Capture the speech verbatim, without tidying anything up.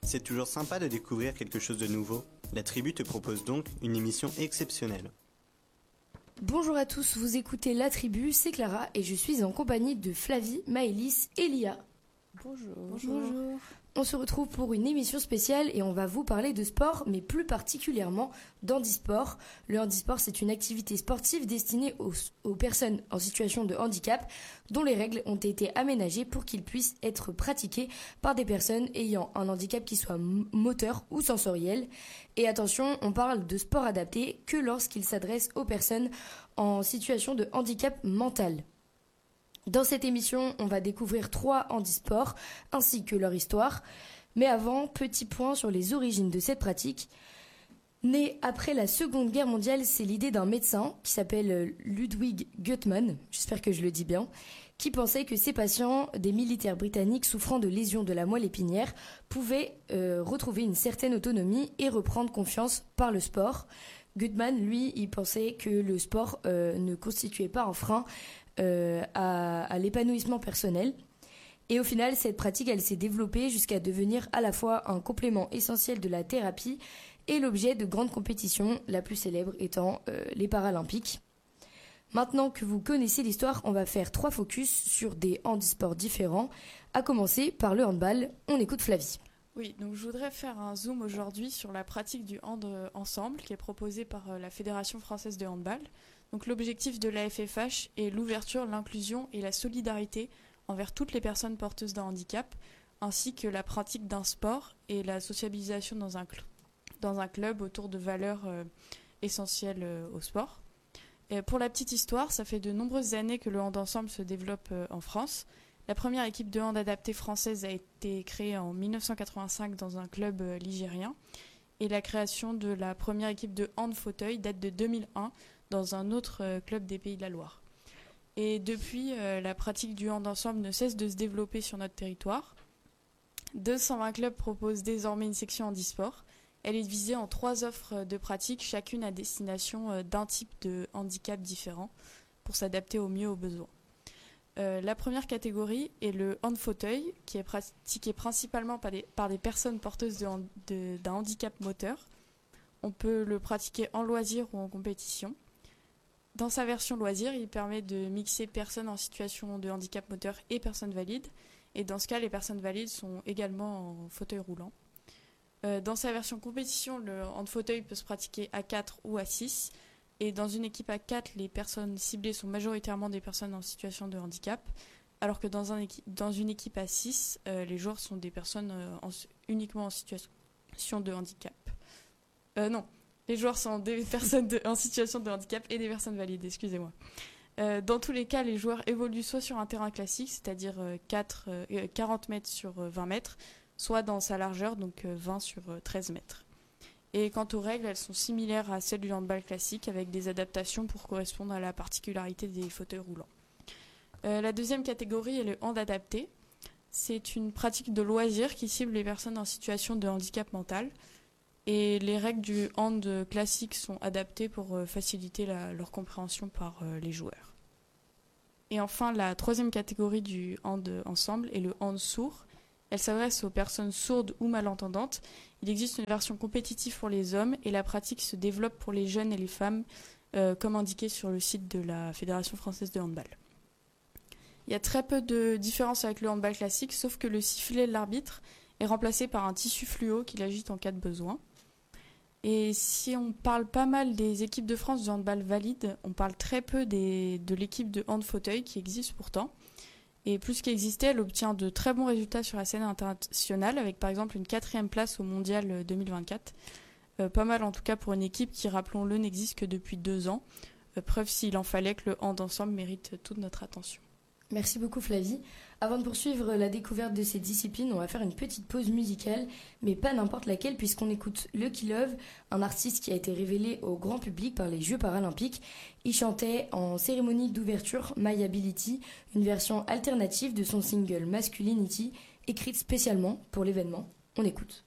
C'est toujours sympa de découvrir quelque chose de nouveau. La Tribu te propose donc une émission exceptionnelle. Bonjour à tous, vous écoutez La Tribu, c'est Clara et je suis en compagnie de Flavie, Maëlys et Lia. Bonjour. Bonjour. Bonjour. On se retrouve pour une émission spéciale et on va vous parler de sport, mais plus particulièrement d'handisport. Le handisport, c'est une activité sportive destinée aux, aux personnes en situation de handicap, dont les règles ont été aménagées pour qu'ils puissent être pratiqués par des personnes ayant un handicap qui soit moteur ou sensoriel. Et attention, on parle de sport adapté que lorsqu'il s'adresse aux personnes en situation de handicap mental. Dans cette émission, on va découvrir trois handisports ainsi que leur histoire. Mais avant, petit point sur les origines de cette pratique. Née après la Seconde Guerre mondiale, c'est l'idée d'un médecin qui s'appelle Ludwig Guttmann, j'espère que je le dis bien, qui pensait que ces patients, des militaires britanniques souffrant de lésions de la moelle épinière, pouvaient euh, retrouver une certaine autonomie et reprendre confiance par le sport. Guttmann, lui, il pensait que le sport euh, ne constituait pas un frein Euh, à, à l'épanouissement personnel. Et au final, cette pratique, elle s'est développée jusqu'à devenir à la fois un complément essentiel de la thérapie et l'objet de grandes compétitions, la plus célèbre étant euh, les Paralympiques. Maintenant que vous connaissez l'histoire, on va faire trois focus sur des handisports différents, à commencer par le handball. On écoute Flavie. Oui, donc je voudrais faire un zoom aujourd'hui sur la pratique du hand ensemble qui est proposée par la Fédération française de handball. Donc l'objectif de l'A F F H est l'ouverture, l'inclusion et la solidarité envers toutes les personnes porteuses d'un handicap, ainsi que la pratique d'un sport et la sociabilisation dans un, cl- dans un club autour de valeurs euh, essentielles euh, au sport. Et pour la petite histoire, ça fait de nombreuses années que le hand ensemble se développe euh, en France. La première équipe de hand adaptée française a été créée en dix-neuf cent quatre-vingt-cinq dans un club euh, ligérien. Et la création de la première équipe de hand fauteuil date de deux mille un dans un autre euh, club des Pays de la Loire. Et depuis, euh, la pratique du hand ensemble ne cesse de se développer sur notre territoire. deux cent vingt clubs proposent désormais une section handisport. Elle est divisée en trois offres de pratique, chacune à destination euh, d'un type de handicap différent, pour s'adapter au mieux aux besoins. Euh, la première catégorie est le hand fauteuil, qui est pratiqué principalement par des, par des personnes porteuses de, de, d'un handicap moteur. On peut le pratiquer en loisir ou en compétition. Dans sa version loisir, il permet de mixer personnes en situation de handicap moteur et personnes valides. Et dans ce cas, les personnes valides sont également en fauteuil roulant. Euh, dans sa version compétition, le hand fauteuil peut se pratiquer à quatre ou à six. Et dans une équipe à quatre, les personnes ciblées sont majoritairement des personnes en situation de handicap. Alors que dans, un équi- dans une équipe à six, euh, les joueurs sont des personnes euh, en, uniquement en situation de handicap. Euh, non. Les joueurs sont des personnes de, en situation de handicap et des personnes valides, excusez-moi. Euh, dans tous les cas, les joueurs évoluent soit sur un terrain classique, c'est-à-dire euh, quatre, euh, quarante mètres sur vingt mètres, soit dans sa largeur, donc euh, vingt sur treize mètres. Et quant aux règles, elles sont similaires à celles du handball classique, avec des adaptations pour correspondre à la particularité des fauteuils roulants. Euh, la deuxième catégorie est le hand adapté. C'est une pratique de loisir qui cible les personnes en situation de handicap mental. Et les règles du hand classique sont adaptées pour faciliter la, leur compréhension par euh, les joueurs. Et enfin, la troisième catégorie du hand ensemble est le hand sourd. Elle s'adresse aux personnes sourdes ou malentendantes. Il existe une version compétitive pour les hommes et la pratique se développe pour les jeunes et les femmes, euh, comme indiqué sur le site de la Fédération française de handball. Il y a très peu de différence avec le handball classique, sauf que le sifflet de l'arbitre est remplacé par un tissu fluo qui l'agite en cas de besoin. Et si on parle pas mal des équipes de France de handball valide, on parle très peu des, de l'équipe de hand fauteuil qui existe pourtant. Et plus qu'exister, elle obtient de très bons résultats sur la scène internationale, avec par exemple une quatrième place au Mondial deux mille vingt-quatre. Euh, pas mal en tout cas pour une équipe qui, rappelons-le, n'existe que depuis deux ans. Euh, preuve s'il en fallait que le hand ensemble mérite toute notre attention. Merci beaucoup Flavie. Avant de poursuivre la découverte de ces disciplines, on va faire une petite pause musicale, mais pas n'importe laquelle puisqu'on écoute Lucky Love, un artiste qui a été révélé au grand public par les Jeux Paralympiques. Il chantait en cérémonie d'ouverture My Ability, une version alternative de son single Masculinity, écrite spécialement pour l'événement. On écoute.